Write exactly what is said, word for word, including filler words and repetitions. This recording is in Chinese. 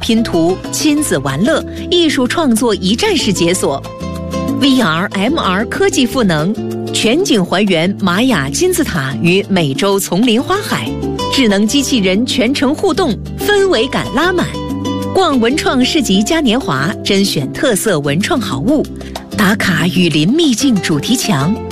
拼图、亲子玩乐、艺术创作一站式解锁。V R、M R 科技赋能，全景还原玛雅金字塔与美洲丛林花海，智能机器人全程互动，氛围感拉满。逛文创市集嘉年华，甄选特色文创好物，打卡雨林秘境主题墙，